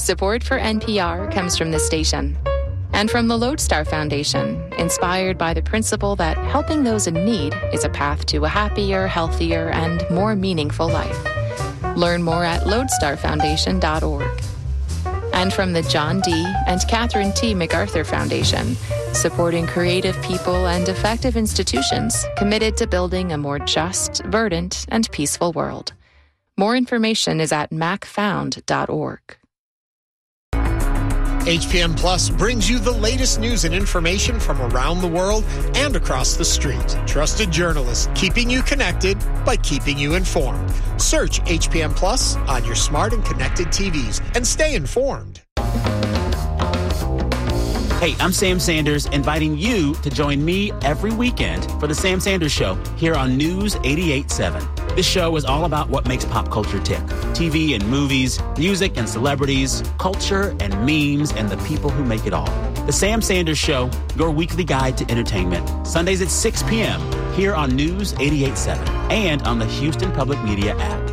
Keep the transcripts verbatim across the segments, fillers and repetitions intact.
Support for N P R comes from this station and from the Lodestar Foundation, inspired by the principle that helping those in need is a path to a happier, healthier, and more meaningful life. Learn more at lodestar foundation dot org. And from the John D. and Catherine T. MacArthur Foundation, supporting creative people and effective institutions committed to building a more just, verdant, and peaceful world. More information is at mac found dot org. H P M Plus brings you the latest news and information from around the world and across the street. Trusted journalists keeping you connected by keeping you informed. Search H P M Plus on your smart and connected T Vs and stay informed. Hey, I'm Sam Sanders, inviting you to join me every weekend for the Sam Sanders Show here on News eighty-eight point seven. This show is all about what makes pop culture tick. T V and movies, music and celebrities, culture and memes, and the people who make it all. The Sam Sanders Show, your weekly guide to entertainment. Sundays at six p.m. here on News eighty-eight point seven and on the Houston Public Media app.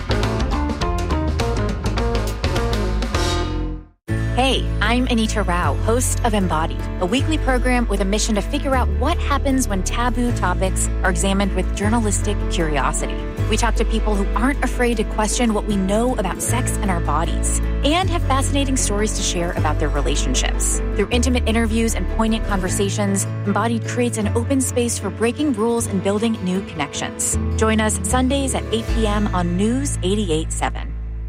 Hey, I'm Anita Rao, host of Embodied, a weekly program with a mission to figure out what happens when taboo topics are examined with journalistic curiosity. We talk to people who aren't afraid to question what we know about sex and our bodies, and have fascinating stories to share about their relationships. Through intimate interviews and poignant conversations, Embodied creates an open space for breaking rules and building new connections. Join us Sundays at eight p.m. on News eighty-eight point seven.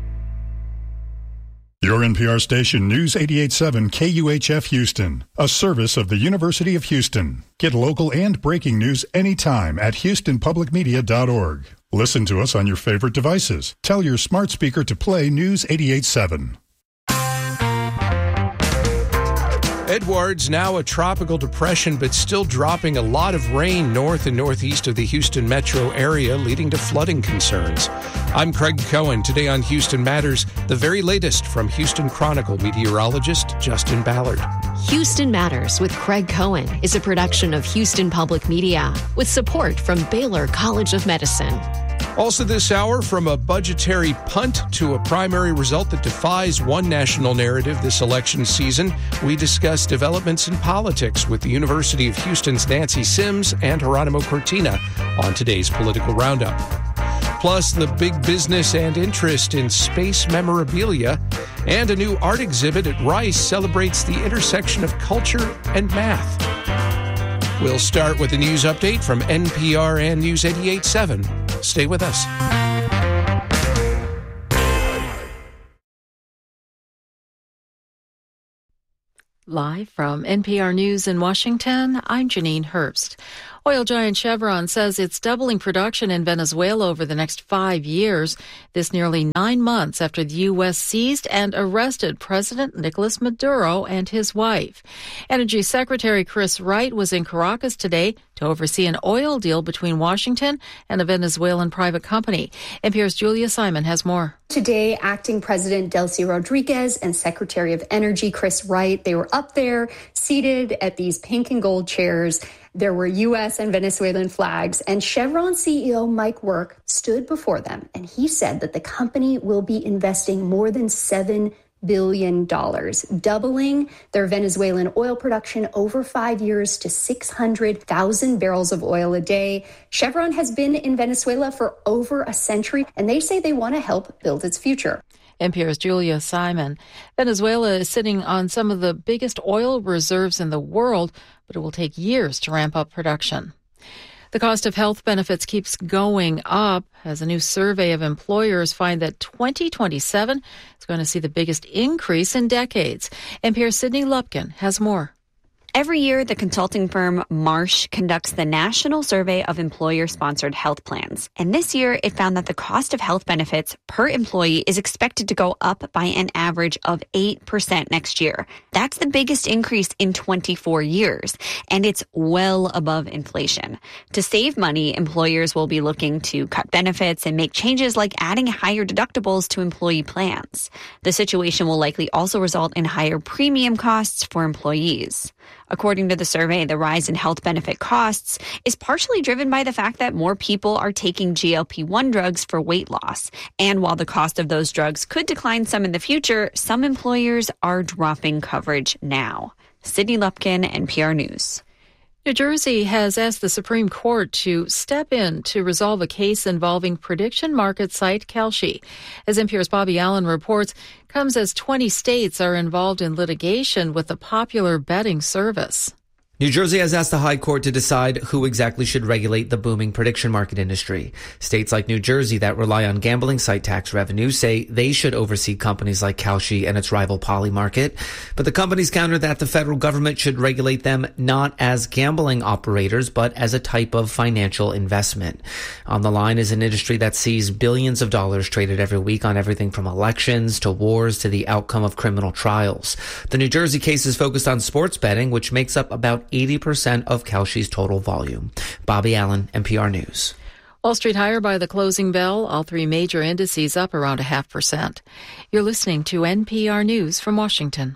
Your N P R station, News eighty-eight point seven K U H F Houston, a service of the University of Houston. Get local and breaking news anytime at houston public media dot org. Listen to us on your favorite devices. Tell your smart speaker to play News eighty-eight point seven. Edwards, now a tropical depression, but still dropping a lot of rain north and northeast of the Houston metro area, leading to flooding concerns. I'm Craig Cohen. Today on Houston Matters, the very latest from Houston Chronicle meteorologist Justin Ballard. Houston Matters with Craig Cohen is a production of Houston Public Media with support from Baylor College of Medicine. Also this hour, from a budgetary punt to a primary result that defies one national narrative this election season, we discuss developments in politics with the University of Houston's Nancy Sims and Geronimo Cortina on today's Political Roundup. Plus, the big business and interest in space memorabilia, and a new art exhibit at Rice celebrates the intersection of culture and math. We'll start with a news update from N P R and News eighty-eight point seven. Stay with us. Live from N P R News in Washington, I'm Janine Herbst. Oil giant Chevron says it's doubling production in Venezuela over the next five years. This nearly nine months after the U S seized and arrested President Nicolas Maduro and his wife. Energy Secretary Chris Wright was in Caracas today to oversee an oil deal between Washington and a Venezuelan private company. N P R's Julia Simon has more. Today, Acting President Delcy Rodriguez and Secretary of Energy Chris Wright, they were up there seated at these pink and gold chairs. There were U S and Venezuelan flags, and Chevron C E O Mike Wirth stood before them, and he said that the company will be investing more than seven billion dollars, doubling their Venezuelan oil production over five years to six hundred thousand barrels of oil a day. Chevron has been in Venezuela for over a century, and they say they want to help build its future. N P R's Julia Simon. Venezuela is sitting on some of the biggest oil reserves in the world, but it will take years to ramp up production. The cost of health benefits keeps going up as a new survey of employers find that twenty twenty-seven is going to see the biggest increase in decades. N P R's Sydney Lupkin has more. Every year, the consulting firm Marsh conducts the National Survey of Employer-Sponsored Health Plans. And this year, it found that the cost of health benefits per employee is expected to go up by an average of eight percent next year. That's the biggest increase in twenty-four years, and it's well above inflation. To save money, employers will be looking to cut benefits and make changes like adding higher deductibles to employee plans. The situation will likely also result in higher premium costs for employees. According to the survey, the rise in health benefit costs is partially driven by the fact that more people are taking G L P one drugs for weight loss. And while the cost of those drugs could decline some in the future, some employers are dropping coverage now. Sydney Lupkin, N P R News. New Jersey has asked the Supreme Court to step in to resolve a case involving prediction market site Kalshi. As N P R's Bobby Allen reports, comes as twenty states are involved in litigation with the popular betting service. New Jersey has asked the High Court to decide who exactly should regulate the booming prediction market industry. States like New Jersey that rely on gambling site tax revenue say they should oversee companies like Kalshi and its rival Polymarket. But the companies counter that the federal government should regulate them not as gambling operators, but as a type of financial investment. On the line is an industry that sees billions of dollars traded every week on everything from elections to wars to the outcome of criminal trials. The New Jersey case is focused on sports betting, which makes up about eighty percent of Kalshi's total volume. Bobby Allen, N P R News. Wall Street higher by the closing bell. All three major indices up around a half percent. You're listening to N P R News from Washington.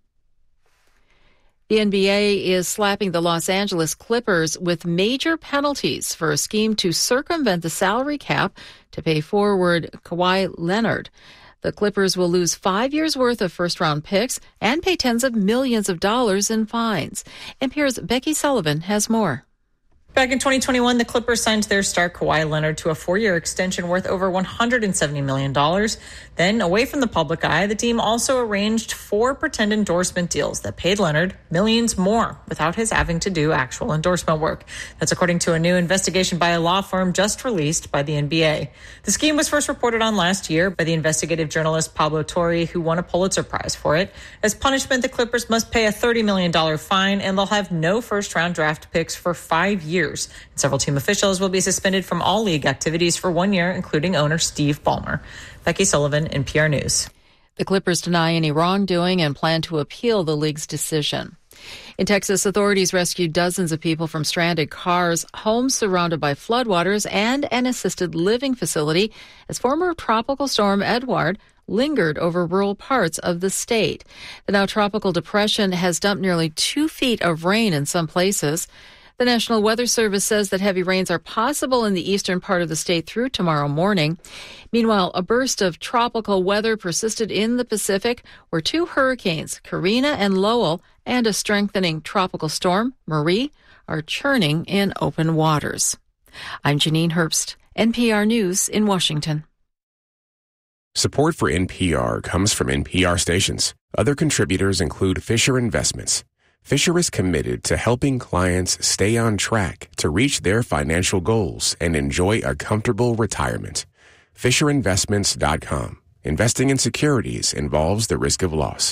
The N B A is slapping the Los Angeles Clippers with major penalties for a scheme to circumvent the salary cap to pay forward Kawhi Leonard. The Clippers will lose five years' worth of first-round picks and pay tens of millions of dollars in fines. N P R's Becky Sullivan has more. Back in twenty twenty-one, the Clippers signed their star Kawhi Leonard to a four-year extension worth over one hundred seventy million dollars. Then, away from the public eye, the team also arranged four pretend endorsement deals that paid Leonard millions more without his having to do actual endorsement work. That's according to a new investigation by a law firm just released by the N B A. The scheme was first reported on last year by the investigative journalist Pablo Torre, who won a Pulitzer Prize for it. As punishment, the Clippers must pay a thirty million dollars fine, and they'll have no first-round draft picks for five years. Several team officials will be suspended from all league activities for one year, including owner Steve Ballmer. Becky Sullivan, N P R News. The Clippers deny any wrongdoing and plan to appeal the league's decision. In Texas, authorities rescued dozens of people from stranded cars, homes surrounded by floodwaters, and an assisted living facility as former tropical storm Edouard lingered over rural parts of the state. The now tropical depression has dumped nearly two feet of rain in some places. The National Weather Service says that heavy rains are possible in the eastern part of the state through tomorrow morning. Meanwhile, a burst of tropical weather persisted in the Pacific, where two hurricanes, Karina and Lowell, and a strengthening tropical storm, Marie, are churning in open waters. I'm Janine Herbst, N P R News in Washington. Support for N P R comes from N P R stations. Other contributors include Fisher Investments. Fisher is committed to helping clients stay on track to reach their financial goals and enjoy a comfortable retirement. Fisher Investments dot com. Investing in securities involves the risk of loss.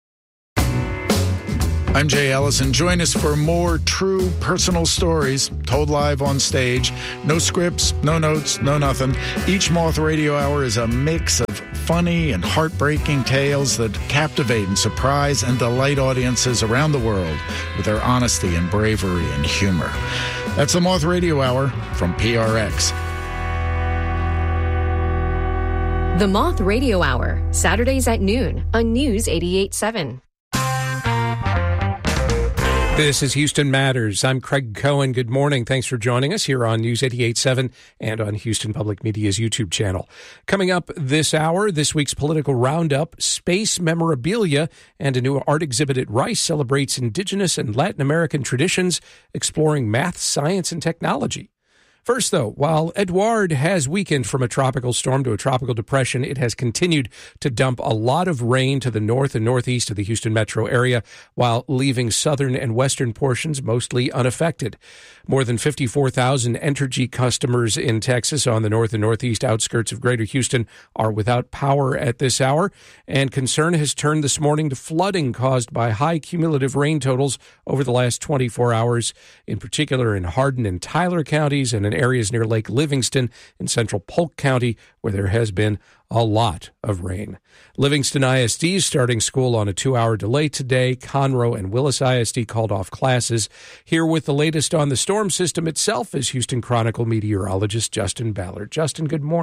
I'm Jay Ellison. Join us for more true personal stories told live on stage. No scripts, no notes, no nothing. Each Moth Radio Hour is a mix of funny and heartbreaking tales that captivate and surprise and delight audiences around the world with their honesty and bravery and humor. That's the Moth Radio Hour from P R X. The Moth Radio Hour, Saturdays at noon on News eighty-eight point seven. This is Houston Matters. I'm Craig Cohen. Good morning. Thanks for joining us here on News eighty-eight point seven and on Houston Public Media's YouTube channel. Coming up this hour, this week's political roundup, space memorabilia, and a new art exhibit at Rice celebrates indigenous and Latin American traditions, exploring math, science, and technology. First, though, while Edouard has weakened from a tropical storm to a tropical depression, it has continued to dump a lot of rain to the north and northeast of the Houston metro area, while leaving southern and western portions mostly unaffected. More than fifty-four thousand Entergy customers in Texas on the north and northeast outskirts of greater Houston are without power at this hour, and concern has turned this morning to flooding caused by high cumulative rain totals over the last twenty-four hours, in particular in Hardin and Tyler counties and in areas near Lake Livingston in central Polk County, where there has been a lot of rain. Livingston I S D is starting school on a two-hour delay today. Conroe and Willis I S D called off classes. Here with the latest on the storm system itself is Houston Chronicle meteorologist Justin Ballard. Justin, good morning.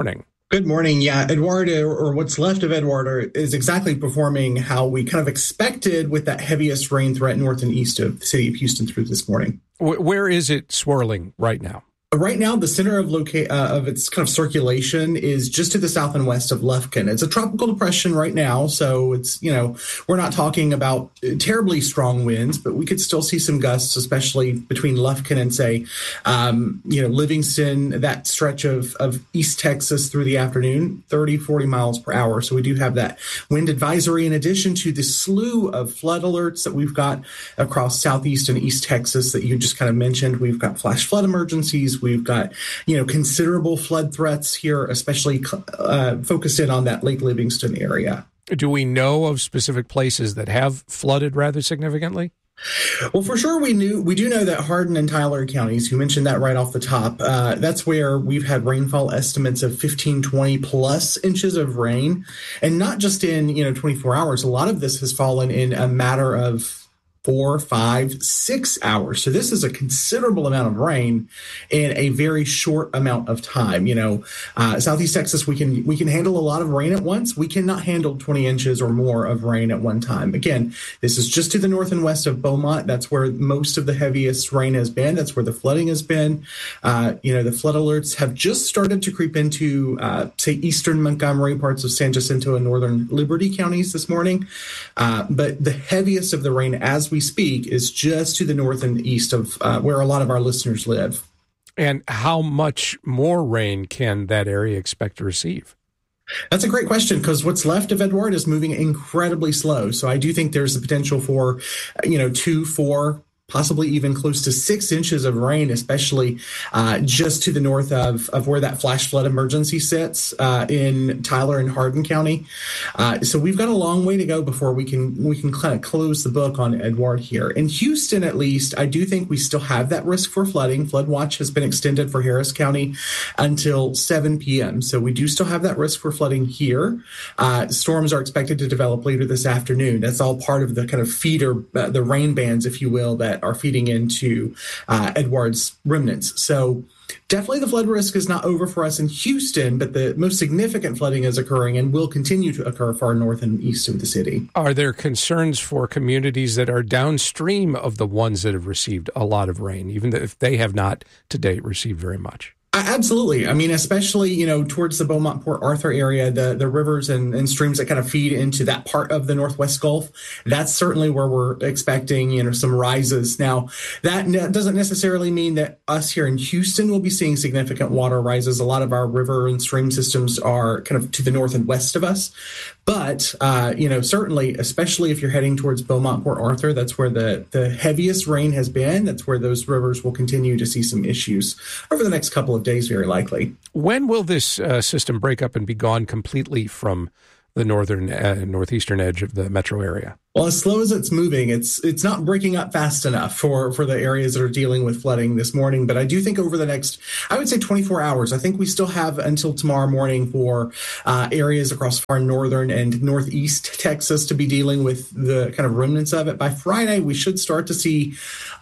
Good morning. Yeah, Edouard, or what's left of Edouard, is exactly performing how we kind of expected with that heaviest rain threat north and east of the city of Houston through this morning. Where is it swirling right now? Right now, the center of loca- uh, of its kind of circulation is just to the south and west of Lufkin. It's a tropical depression right now, so it's, you know, we're not talking about terribly strong winds, but we could still see some gusts, especially between Lufkin and, say, um, you know, Livingston, that stretch of, of East Texas through the afternoon, thirty, forty miles per hour. So we do have that wind advisory in addition to the slew of flood alerts that we've got across southeast and East Texas that you just kind of mentioned. We've got flash flood emergencies. We've got, you know, considerable flood threats here, especially uh, focused in on that Lake Livingston area. Do we know of specific places that have flooded rather significantly? Well, for sure, we knew we do know that Hardin and Tyler counties, you mentioned that right off the top, uh, that's where we've had rainfall estimates of fifteen, twenty plus inches of rain. And not just in, you know, twenty-four hours. A lot of this has fallen in a matter of four, five, six hours. So this is a considerable amount of rain in a very short amount of time. You know, uh, Southeast Texas, we can we can handle a lot of rain at once. We cannot handle twenty inches or more of rain at one time. Again, this is just to the north and west of Beaumont. That's where most of the heaviest rain has been. That's where the flooding has been. Uh, you know, the flood alerts have just started to creep into, uh, say, eastern Montgomery, parts of San Jacinto and northern Liberty counties this morning. Uh, but the heaviest of the rain as we we speak is just to the north and east of uh, where a lot of our listeners live. And how much more rain can that area expect to receive? That's a great question, because what's left of Edouard is moving incredibly slow. So I do think there's the potential for, you know, two, four, possibly even close to six inches of rain, especially uh, just to the north of, of where that flash flood emergency sits uh, in Tyler and Hardin County. Uh, so we've got a long way to go before we can we can kind of close the book on Edouard here. In Houston, at least, I do think we still have that risk for flooding. Flood watch has been extended for Harris County until seven p.m. So we do still have that risk for flooding here. Uh, storms are expected to develop later this afternoon. That's all part of the kind of feeder, uh, the rain bands, if you will, that are feeding into uh, Edouard's remnants. So definitely the flood risk is not over for us in Houston, but the most significant flooding is occurring and will continue to occur far north and east of the city. Are there concerns for communities that are downstream of the ones that have received a lot of rain, even if they have not to date received very much? Absolutely. I mean, especially, you know, towards the Beaumont Port Arthur area, the, the rivers and, and streams that kind of feed into that part of the Northwest Gulf, that's certainly where we're expecting, you know, some rises. Now, that ne- doesn't necessarily mean that us here in Houston will be seeing significant water rises. A lot of our river and stream systems are kind of to the north and west of us. But, uh, you know, certainly, especially if you're heading towards Beaumont Port Arthur, that's where the, the heaviest rain has been. That's where those rivers will continue to see some issues over the next couple of days, very likely. When will this uh, system break up and be gone completely from the northern uh, northeastern edge of the metro area? Well, as slow as it's moving, it's it's not breaking up fast enough for, for the areas that are dealing with flooding this morning. But I do think over the next, I would say twenty-four hours, I think we still have until tomorrow morning for uh, areas across far northern and northeast Texas to be dealing with the kind of remnants of it. By Friday, we should start to see,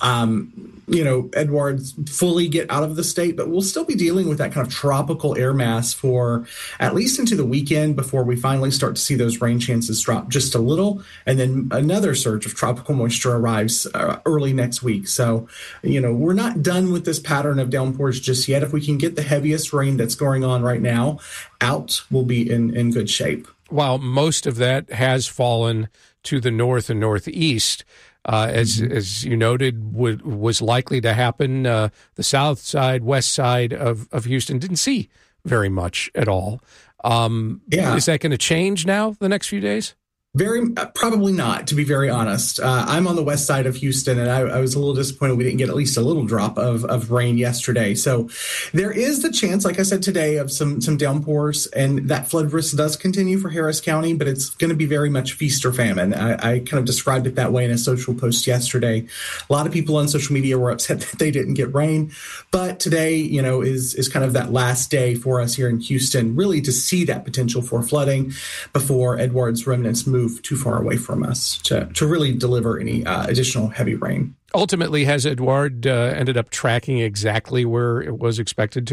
um, you know, Edouard fully get out of the state, but we'll still be dealing with that kind of tropical air mass for at least into the weekend before we finally start to see those rain chances drop just a little. And then another surge of tropical moisture arrives uh, early next week. So, you know, we're not done with this pattern of downpours just yet. If we can get the heaviest rain that's going on right now out, we'll be in, in good shape. While most of that has fallen to the north and northeast, uh, as mm-hmm. as you noted, would, was likely to happen. Uh, the south side, west side of, of Houston didn't see very much at all. Um, yeah. Is that going to change now the next few days? Very uh, probably not, to be very honest. Uh, I'm on the west side of Houston, and I, I was a little disappointed we didn't get at least a little drop of, of rain yesterday. So there is the chance, like I said today, of some some downpours, and that flood risk does continue for Harris County, but it's going to be very much feast or famine. I, I kind of described it that way in a social post yesterday. A lot of people on social media were upset that they didn't get rain, but today, you know, is is kind of that last day for us here in Houston, really to see that potential for flooding before Edouard's remnants move too far away from us to, to really deliver any uh, additional heavy rain. Ultimately, has Edouard uh, ended up tracking exactly where it was expected to?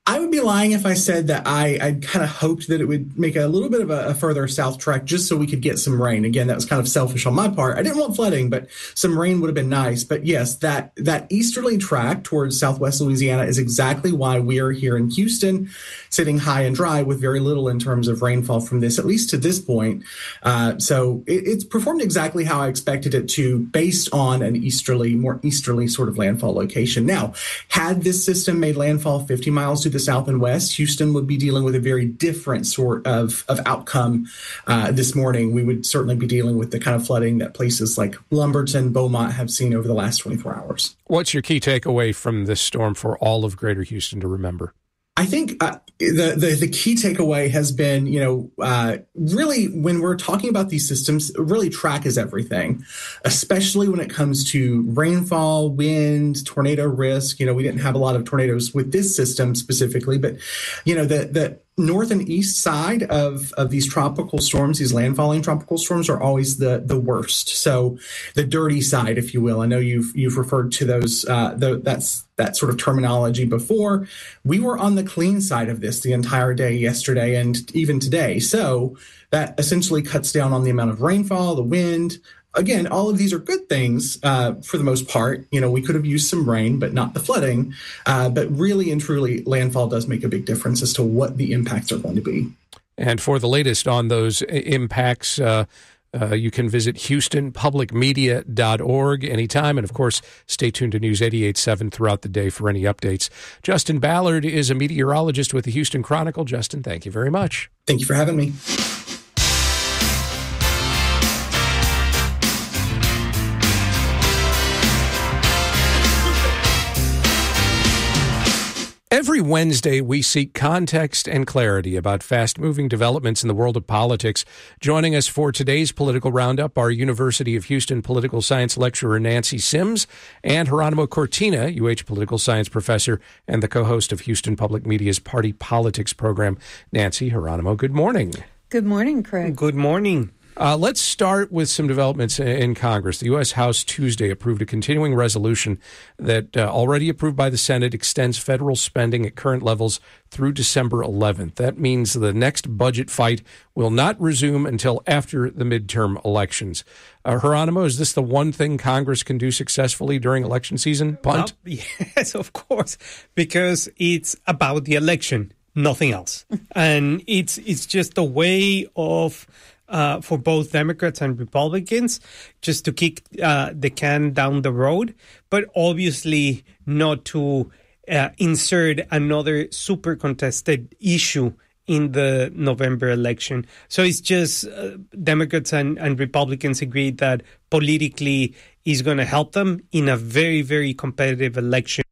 I would be lying if I said that I, I kind of hoped that it would make a little bit of a, a further south trek just so we could get some rain. Again, that was kind of selfish on my part. I didn't want flooding, but some rain would have been nice. But yes, that that easterly track towards southwest Louisiana is exactly why we are here in Houston, sitting high and dry with very little in terms of rainfall from this, at least to this point. Uh, so it, it's performed exactly how I expected it to, based on an easterly, more easterly sort of landfall location. Now, had this system made landfall fifty miles to the south and west, Houston would be dealing with a very different sort of, of outcome uh, this morning. We would certainly be dealing with the kind of flooding that places like Lumberton, Beaumont have seen over the last twenty-four hours. What's your key takeaway from this storm for all of Greater Houston to remember? I think uh, the, the the key takeaway has been, you know, uh, really when we're talking about these systems, really track is everything, especially when it comes to rainfall, wind, tornado risk. You know, we didn't have a lot of tornadoes with this system specifically, but, you know, the the north and east side of, of these tropical storms, these landfalling tropical storms, are always the the worst. So the dirty side, if you will. I know you've you've referred to those uh, the, that's that sort of terminology before. We were on the clean side of this the entire day yesterday and even today. So that essentially cuts down on the amount of rainfall, the wind. Again, all of these are good things uh, for the most part. You know, we could have used some rain, but not the flooding. Uh, but really and truly, landfall does make a big difference as to what the impacts are going to be. And for the latest on those impacts, uh, uh, you can visit houston public media dot org anytime. And, of course, stay tuned to News eighty-eight point seven throughout the day for any updates. Justin Ballard is a meteorologist with the Houston Chronicle. Justin, thank you very much. Thank you for having me. Every Wednesday, we seek context and clarity about fast-moving developments in the world of politics. Joining us for today's political roundup are University of Houston political science lecturer Nancy Sims and Geronimo Cortina, U H political science professor and the co-host of Houston Public Media's Party Politics program. Nancy, Geronimo, good morning. Good morning, Craig. Good morning. Uh, let's start with some developments in Congress. The U S. House Tuesday approved a continuing resolution that, uh, already approved by the Senate, extends federal spending at current levels through December eleventh. That means the next budget fight will not resume until after the midterm elections. Uh, Geronimo, is this the one thing Congress can do successfully during election season? Punt? Well, yes, of course, because it's about the election, nothing else. And it's it's just a way of... Uh, for both Democrats and Republicans, just to kick uh, the can down the road, but obviously not to uh, insert another super contested issue in the November election. So it's just uh, Democrats and, and Republicans agreed that politically is going to help them in a very, very competitive election.